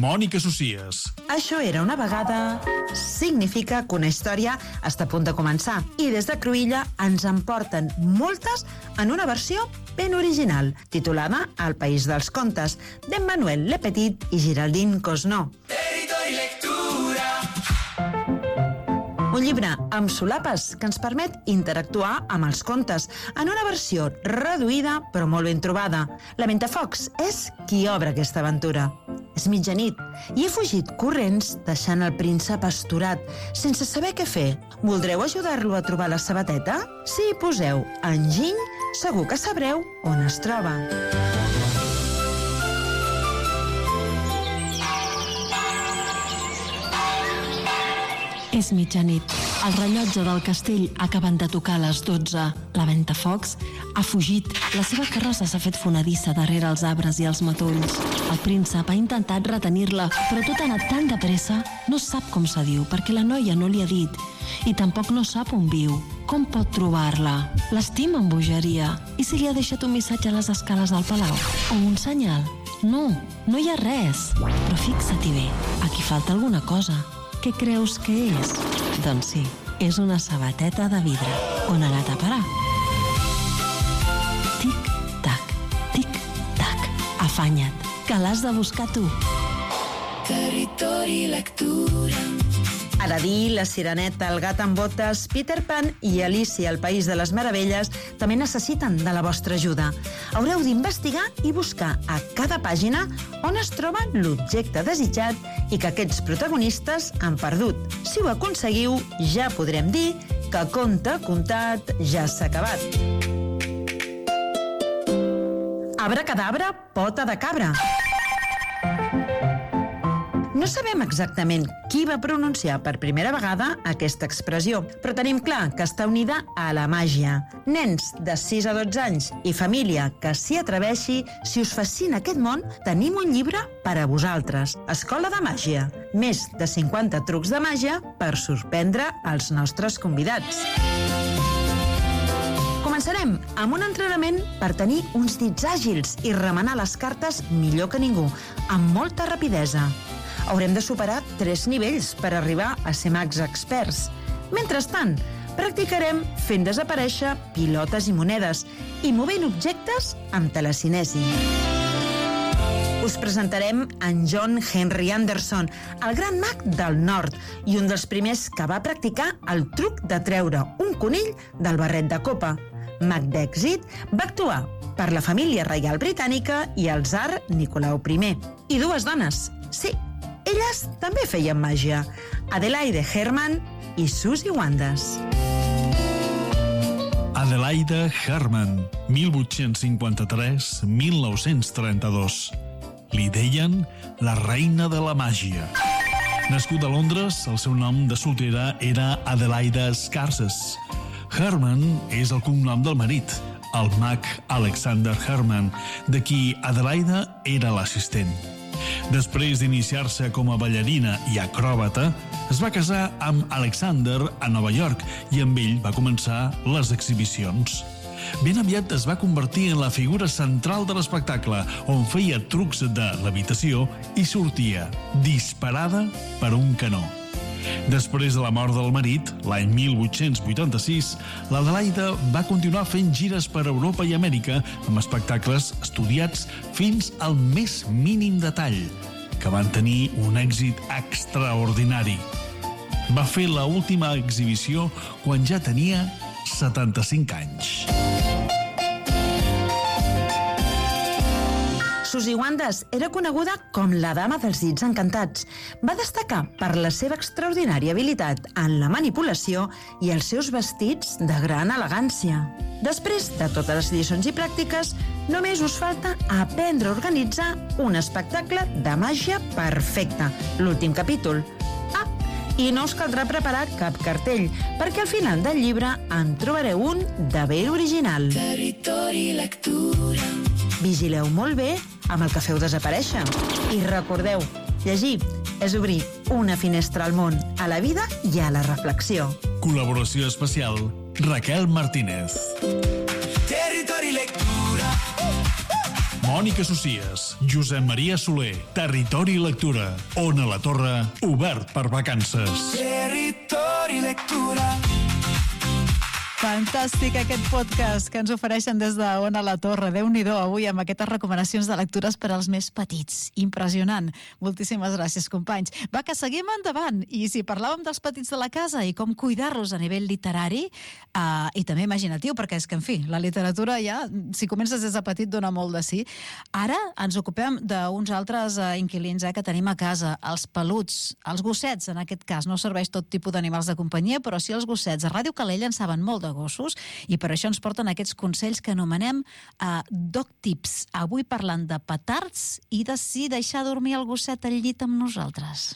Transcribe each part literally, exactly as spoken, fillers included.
Mònica Socies. Això era una vegada significa que una història està a punt de començar i des de Cruïlla ens en porten moltes en una versió ben original, titulada El País dels Contes, d'Emmanuel Le Petit i Giraldine Cosnot. Territori Lectura. Un llibre amb solapes que ens permet interactuar amb els contes en una versió reduïda però molt ben trobada. La Ventafocs és qui obre aquesta aventura. És mitjanit i he fugit corrents deixant el príncep astorat, sense saber què fer. Voldreu ajudar-lo a trobar la sabateta? Si hi poseu enginy, segur que sabreu on es troba. És mitjanit. El rellotge del castell ha acabat de tocar a les dotze. La Ventafocs ha fugit. La seva carrossa s'ha fet fonedissa darrere els arbres i els matolls. El príncep ha intentat retenir-la, però tot ha anat tan de pressa. No sap com se diu, perquè la noia no li ha dit. I tampoc no sap on viu. Com pot trobar-la? L'estima en bogeria. I si li ha deixat un missatge a les escales del palau? O un senyal? No, no hi ha res. Però fixa-t'hi bé, aquí falta alguna cosa. Què creus que és? Doncs sí, és una sabateta de vidre. On ha anat a parar? Tic-tac, tic-tac. Afanya't, que l'has de buscar tu. Territori Lectura. Aladí, la Sireneta, el gat amb botes, Peter Pan i Alicia al País de les Meravelles també necessiten de la vostra ajuda. Haureu d'investigar i buscar a cada pàgina on es troba l'objecte desitjat i que aquests protagonistes han perdut. Si ho aconseguiu, ja podrem dir que conte contat ja s'ha acabat. Abracadabra, pota de cabra. No sabem exactament qui va pronunciar per primera vegada aquesta expressió, però tenim clar que està unida a la màgia. Nens de sis a dotze anys i família que s'hi atreveixi, si us fascina aquest món, tenim un llibre per a vosaltres. Escola de Màgia. Més de cinquanta trucs de màgia per sorprendre els nostres convidats. Començarem amb un entrenament per tenir uns dits àgils i remenar les cartes millor que ningú, amb molta rapidesa. Haurem de superar tres nivells per arribar a ser mags experts. Mentrestant, practicarem fent desaparèixer pilotes i monedes i movent objectes amb telecinesi. Us presentarem en John Henry Anderson, el gran mag del nord i un dels primers que va practicar el truc de treure un conill del barret de copa. Mag d'èxit, va actuar per la família reial britànica i el tsar Nicolau primer. I dues dones, sí, elles també feien màgia, Adelaide Herman i Suzy Wanders. Adelaide Herman, mil vuit-cents cinquanta-tres a mil nou-cents trenta-dos. Li deien la reina de la màgia. Nascut a Londres, el seu nom de soltera era Adelaide Scarses. Herman és el cognom del marit, el mag Alexander Herman, de qui Adelaide era l'assistent. Després d'iniciar-se com a ballarina i acròbata, es va casar amb Alexander a Nova York i amb ell va començar les exhibicions. Ben aviat es va convertir en la figura central de l'espectacle, on feia trucs de levitació i sortia disparada per un canó. Després de la mort del marit, l'any mil vuit-cents vuitanta-sis, l'Adelaide va continuar fent gires per Europa i Amèrica amb espectacles estudiats fins al més mínim detall, que van tenir un èxit extraordinari. Va fer l'última exhibició quan ja tenia setanta-cinc anys. Suzy Wanders era coneguda com la dama dels dits encantats. Va destacar per la seva extraordinària habilitat en la manipulació i els seus vestits de gran elegància. Després de totes les lliçons i pràctiques, només us falta aprendre a organitzar un espectacle de màgia perfecte, l'últim capítol. Ah, i no us caldrà preparar cap cartell, perquè al final del llibre en trobareu un de ben original. Territori Lectura. Vigileu molt bé amb el que feu desaparèixer. I recordeu, llegir és obrir una finestra al món, a la vida i a la reflexió. Col·laboració especial, Raquel Martínez. Territori Lectura. Mònica Socies, Josep Maria Soler, Territori Lectura. Ona la Torre, obert per vacances. Territori Lectura. Fantàstic aquest podcast que ens ofereixen des de Ona la Torre. Déu-n'hi-do avui amb aquestes recomanacions de lectures per als més petits. Impressionant. Moltíssimes gràcies, companys. Va, que seguim endavant. I si parlàvem dels petits de la casa i com cuidar-los a nivell literari uh, i també imaginatiu, perquè és que, en fi, la literatura ja, si comences des de petit, dona molt de sí. Ara ens ocupem d'uns altres uh, inquilins eh, que tenim a casa, els peluts, els gossets, en aquest cas. No serveix tot tipus d'animals de companyia, però sí els gossets. A Ràdio Calella en saben molt de gossos i per això ens porten aquests consells que anomenem uh, Dog Tips. Avui parlant de petards i de si deixar dormir el gosset al llit amb nosaltres.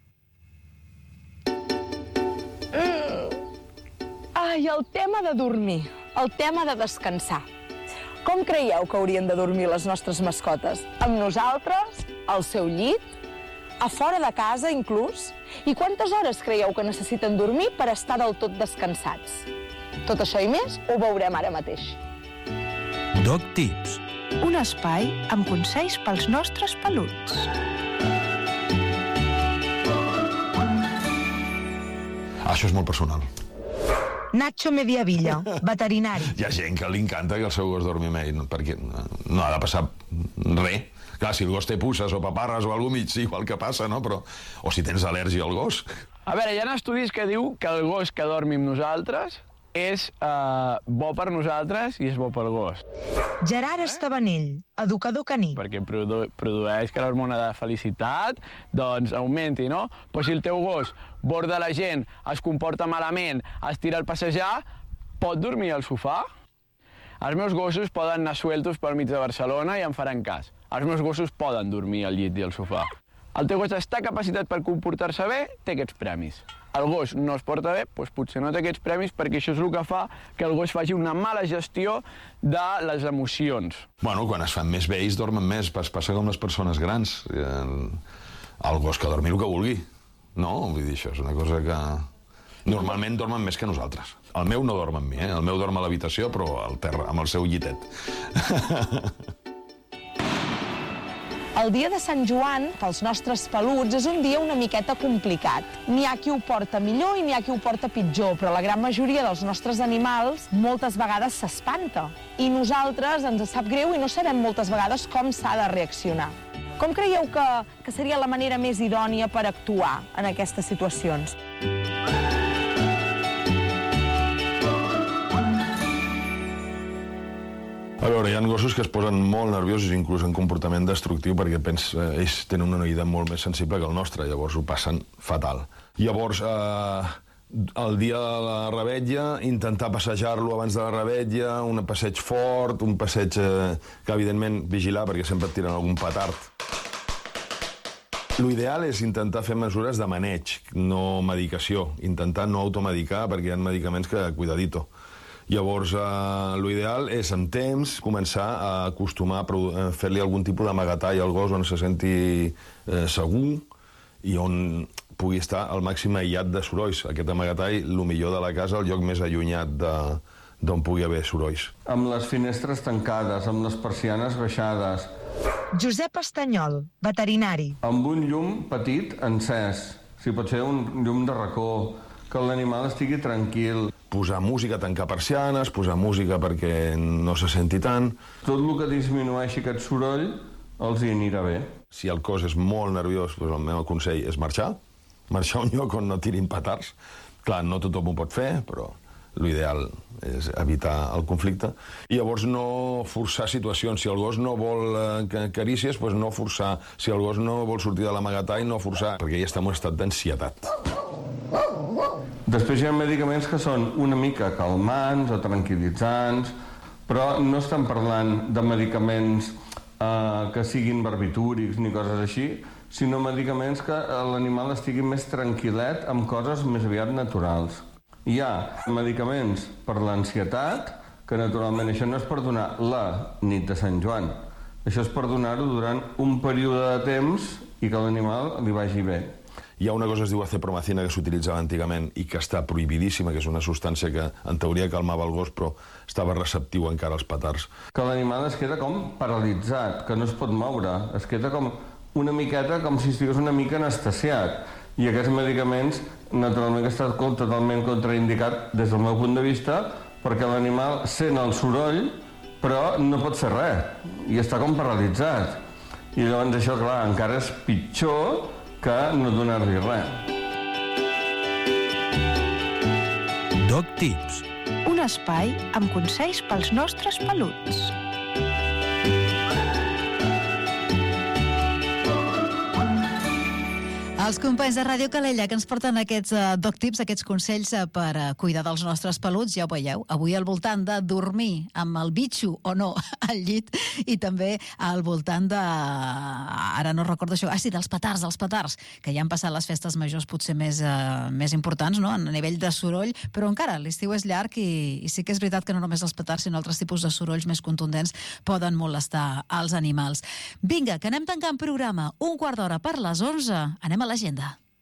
Mm. Ai, el tema de dormir, el tema de descansar. Com creieu que haurien de dormir les nostres mascotes? Amb nosaltres? Al seu llit? A fora de casa, inclús? I quantes hores creieu que necessiten dormir per estar del tot descansats? Tot això i més ho veurem ara mateix. Dog Tips. Un espai amb consells pels nostres peluts. Això és molt personal. Nacho Mediavilla, veterinari. Hi ha gent que li encanta que el seu gos dormi amb ell, perquè no ha de passar res. Clar, si el gos té puces o paparres o alguna cosa mig, sí, igual que passa, no? Però, o si tens al·lèrgia al gos. A veure, hi ha estudis que diu que el gos que dormi amb nosaltres és uh, bo per nosaltres i és bo pel gos. Gerard Estabanell, educador caní. Perquè produ produeix que l'hormona de felicitat doncs augmenti, no? Però si el teu gos borda la gent, es comporta malament, es tira al passejar, pot dormir al sofà? Els meus gossos poden anar sueltos pel mig de Barcelona i em faran cas. Els meus gossos poden dormir al llit i al sofà. El teu gos està capacitat per comportar-se bé, té aquests premis. El gos no es porta bé, doncs potser no té aquests premis perquè això és el que fa que el gos faci una mala gestió de les emocions. Bueno, quan es fan més vells dormen més, passa com les persones grans. El gos que dormi el que vulgui. No, vull dir, això és una cosa que... Normalment dormen més que nosaltres. El meu no dorm amb mi, eh? El meu dorm a l'habitació, però al terra, amb el seu llitet. El dia de Sant Joan, pels nostres peluts, és un dia una miqueta complicat. N'hi ha qui ho porta millor i n'hi ha qui ho porta pitjor, però la gran majoria dels nostres animals moltes vegades s'espanta. I nosaltres ens sap greu i no sabem moltes vegades com s'ha de reaccionar. Com creieu que, que seria la manera més idònia per actuar en aquestes situacions? A veure, hi ha gossos que es posen molt nerviosos, inclús en comportament destructiu, perquè pens, eh, ells tenen una oïda molt més sensible que el nostre, llavors ho passen fatal. Llavors, eh, el dia de la revetlla, intentar passejar-lo abans de la revetlla, un passeig fort, un passeig eh, que, evidentment, vigilar, perquè sempre et tiren algun petard. L'ideal és intentar fer mesures de maneig, no medicació. Intentar no automedicar, perquè hi ha medicaments que, cuidadito. Llavors, eh, l'ideal és, amb temps, començar a acostumar a fer-li algun tipus d'amagatall al gos on se senti eh, segur i on pugui estar al màxim aïllat de sorolls. Aquest amagatall, el millor de la casa, el lloc més allunyat d'on pugui haver sorolls. Amb les finestres tancades, amb les persianes baixades. Josep Estanyol, veterinari. Amb un llum petit encès, si pot ser un llum de racó, que l'animal estigui tranquil. Posar música, tancar persianes, posar música perquè no se senti tant. Tot el que disminueixi aquest soroll els hi anirà bé. Si el cos és molt nerviós, doncs el meu consell és marxar, marxar a un lloc on no tirin petards. Clar, no tothom ho pot fer, però l'ideal és evitar el conflicte. I llavors no forçar situacions. Si el gos no vol eh, carícies, doncs no forçar. Si el gos no vol sortir de l'amagatall, no forçar, perquè ja està en un estat d'ansietat. Després hi ha medicaments que són una mica calmants o tranquil·litzants, però no estem parlant de medicaments eh, que siguin barbitúrics ni coses així, sinó medicaments que l'animal estigui més tranquil·let amb coses més aviat naturals. Hi ha medicaments per l'ansietat, que naturalment això no és per donar la nit de Sant Joan, això és per donar-ho durant un període de temps i que l'animal li vagi bé. Hi ha una cosa que es diu acepromacina que s'utilitzava antigament i que està prohibidíssima, que és una substància que en teoria calmava el gos, però estava receptiu encara als petards. Que l'animal es queda com paralitzat, que no es pot moure, es queda com una miqueta com si estigués una mica anestesiat. I aquests medicaments, naturalment, que estan totalment contraindicat des del meu punt de vista, perquè l'animal sent el soroll, però no pot fer res, i està com paralitzat. I llavors això, clar, encara és pitjor que no donar-li res. Dog Tips. Un espai amb consells pels nostres peluts. Els companys de Ràdio Calella que ens porten aquests uh, dog tips, aquests consells uh, per uh, cuidar dels nostres peluts, ja ho veieu, avui al voltant de dormir amb el bitxo o no al llit i també al voltant de... Ara no recordo això, ah sí, dels petards, dels petards, que ja han passat les festes majors potser més, uh, més importants, no?, a nivell de soroll, però encara l'estiu és llarg i, i sí que és veritat que no només els petards, sinó altres tipus de sorolls més contundents poden molestar els animals. Vinga, que anem tancant programa, un quart d'hora per les onze, anem a l'agenda.